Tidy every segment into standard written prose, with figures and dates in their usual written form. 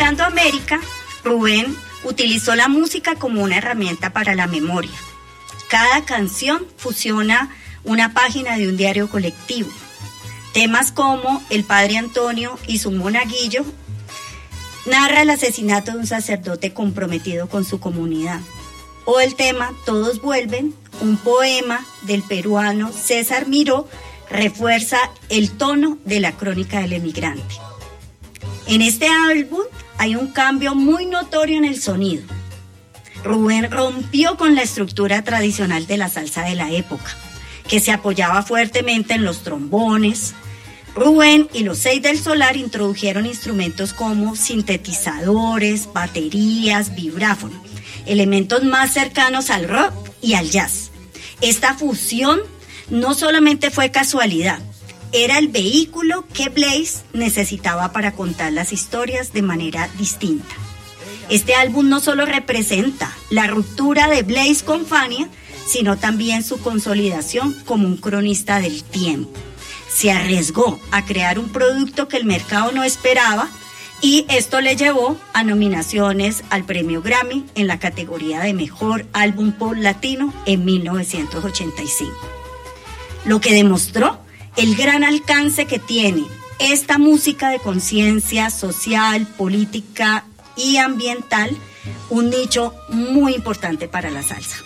Buscando América, Rubén utilizó la música como una herramienta para la memoria. Cada canción fusiona una página de un diario colectivo. Temas como El Padre Antonio y su monaguillo narra el asesinato de un sacerdote comprometido con su comunidad. O el tema Todos Vuelven, un poema del peruano César Miró, refuerza el tono de la crónica del emigrante. En este álbum hay un cambio muy notorio en el sonido. Rubén rompió con la estructura tradicional de la salsa de la época, que se apoyaba fuertemente en los trombones. Rubén y los Seis del Solar introdujeron instrumentos como sintetizadores, baterías, vibráfono, elementos más cercanos al rock y al jazz. Esta fusión no solamente fue casualidad, era el vehículo que Blaze necesitaba para contar las historias de manera distinta. Este álbum no solo representa la ruptura de Blaze con Fania, sino también su consolidación como un cronista del tiempo. Se arriesgó a crear un producto que el mercado no esperaba y esto le llevó a nominaciones al premio Grammy en la categoría de Mejor Álbum Pop Latino en 1985. Lo que demostró el gran alcance que tiene esta música de conciencia social, política y ambiental, un nicho muy importante para la salsa.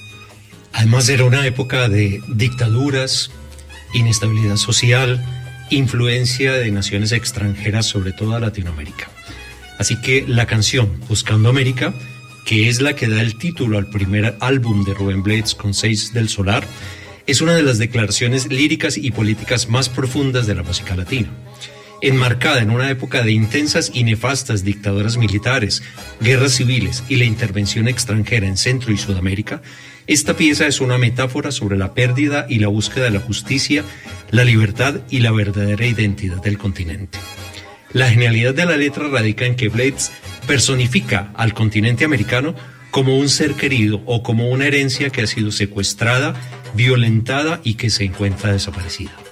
Además era una época de dictaduras, inestabilidad social, influencia de naciones extranjeras sobre toda Latinoamérica. Así que la canción Buscando América, que es la que da el título al primer álbum de Rubén Blades con Seis del Solar, es una de las declaraciones líricas y políticas más profundas de la música latina. Enmarcada en una época de intensas y nefastas dictaduras militares, guerras civiles y la intervención extranjera en Centro y Sudamérica, esta pieza es una metáfora sobre la pérdida y la búsqueda de la justicia, la libertad y la verdadera identidad del continente. La genialidad de la letra radica en que Blades personifica al continente americano como un ser querido o como una herencia que ha sido secuestrada, violentada y que se encuentra desaparecida.